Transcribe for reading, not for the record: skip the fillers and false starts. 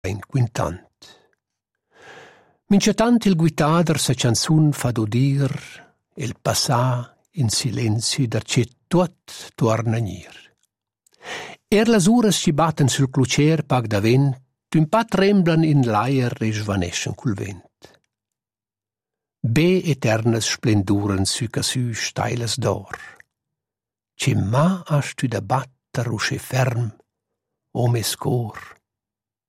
inquintant. Minchatant il guitader sa chanzun fa d'udir, il passà in silenzi derché tuot torna gnir. Las uras ci batten sul clucer pag da vent, un pa tremblan in l'aer e svaneschen cul vent. Be eternas splenduren su casù steilas d'or. Ce ma hast tu da batter usce ferm, o mes cor,